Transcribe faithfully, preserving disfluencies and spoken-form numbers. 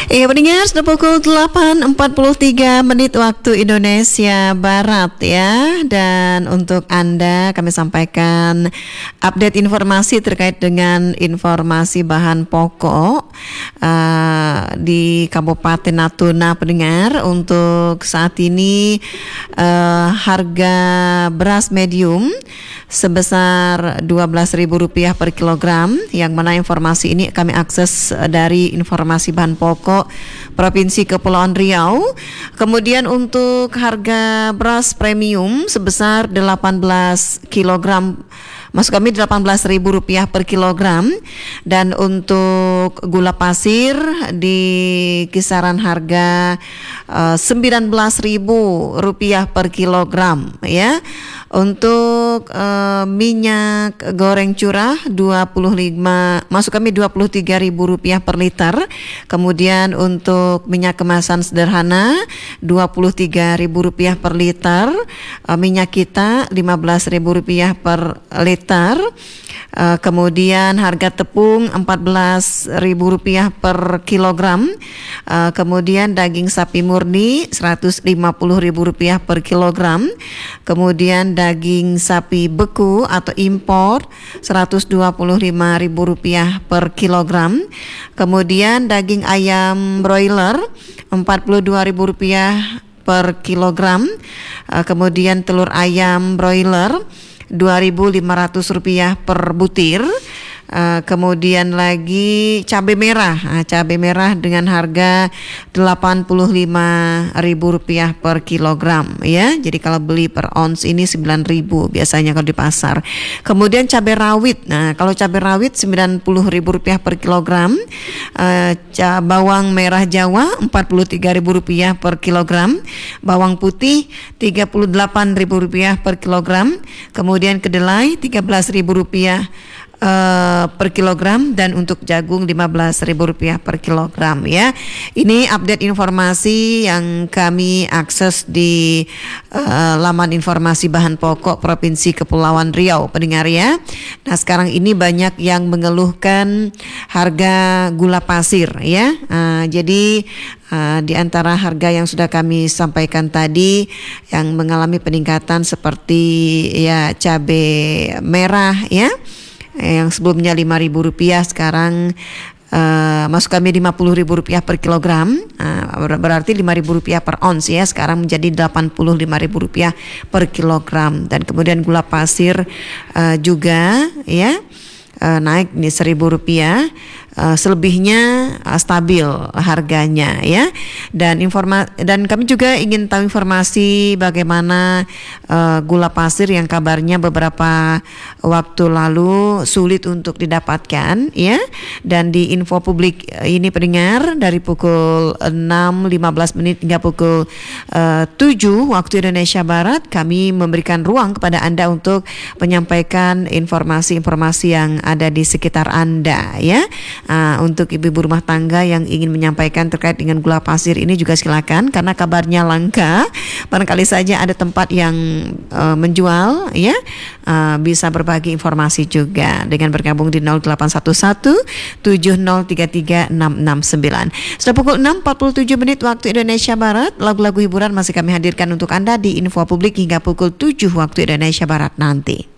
Iya pendengar, sudah pukul delapan empat puluh tiga menit waktu Indonesia Barat ya. Dan untuk Anda kami sampaikan update informasi terkait dengan informasi bahan pokok uh, di Kabupaten Natuna pendengar. Untuk saat ini uh, harga beras medium sebesar dua belas ribu rupiah per kilogram, yang mana informasi ini kami akses dari informasi bahan pokok Provinsi Kepulauan Riau. Kemudian untuk harga beras premium sebesar delapan belas kilogram, maksud kami delapan belas ribu rupiah per kilogram. Dan untuk gula pasir di kisaran harga uh, sembilan belas ribu rupiah per kilogram ya. Untuk uh, minyak goreng curah dua puluh lima, masuk kami dua puluh tiga ribu rupiah per liter. Kemudian untuk minyak kemasan sederhana dua puluh tiga ribu rupiah per liter. Uh, minyak kita lima belas ribu rupiah per liter. Uh, kemudian harga tepung empat belas ribu rupiah per kilogram. Uh, kemudian daging sapi murni seratus lima puluh ribu rupiah per kilogram. Kemudian daging sapi beku atau impor seratus dua puluh lima ribu rupiah per kilogram. Kemudian daging ayam broiler empat puluh dua ribu rupiah per kilogram. Uh, kemudian telur ayam broiler dua ribu lima ratus rupiah per butir. Uh, kemudian lagi cabai merah, nah, cabai merah dengan harga delapan puluh lima ribu rupiah per kilogram ya. Jadi kalau beli per ons ini sembilan ribu biasanya kalau di pasar. Kemudian cabai rawit, nah kalau cabai rawit sembilan puluh ribu rupiah per kilogram. Uh, ca- bawang merah Jawa empat puluh tiga ribu rupiah per kilogram. Bawang putih tiga puluh delapan ribu rupiah per kilogram. Kemudian kedelai tiga belas ribu rupiah Uh, per kilogram, dan untuk jagung lima belas ribu rupiah per kilogram ya. Ini update informasi yang kami akses di uh, laman informasi bahan pokok Provinsi Kepulauan Riau pendengar ya. Nah sekarang ini banyak yang mengeluhkan harga gula pasir ya. Uh, jadi uh, di antara harga yang sudah kami sampaikan tadi yang mengalami peningkatan seperti ya cabai merah ya, yang sebelumnya lima ribu rupiah sekarang uh, masuk kami lima puluh ribu rupiah per kilogram. Uh, berarti lima ribu rupiah per ons ya, sekarang menjadi delapan puluh lima ribu rupiah per kilogram. Dan kemudian gula pasir uh, juga ya uh, naik nih seribu rupiah. Uh, selebihnya uh, stabil harganya ya. Dan informa dan kami juga ingin tahu informasi bagaimana uh, gula pasir yang kabarnya beberapa waktu lalu sulit untuk didapatkan ya. Dan di info publik ini pendengar dari pukul enam lima belas menit hingga pukul uh, tujuh waktu Indonesia Barat, kami memberikan ruang kepada Anda untuk menyampaikan informasi-informasi yang ada di sekitar Anda ya. Uh, untuk ibu-ibu rumah tangga yang ingin menyampaikan terkait dengan gula pasir ini juga silakan, karena kabarnya langka. Barangkali saja ada tempat yang uh, menjual ya, uh, bisa berbagi informasi juga dengan bergabung di nol delapan satu satu tujuh nol tiga tiga enam enam sembilan. Sudah pukul enam empat puluh tujuh menit waktu Indonesia Barat. Lagu-lagu hiburan masih kami hadirkan untuk Anda di info publik hingga pukul tujuh waktu Indonesia Barat nanti.